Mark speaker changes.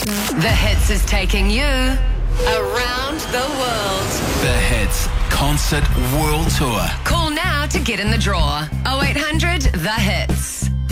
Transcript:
Speaker 1: The Hits is taking you around the world.
Speaker 2: The Hits Concert World Tour.
Speaker 1: Call now to get in the draw. 0800 The Hits.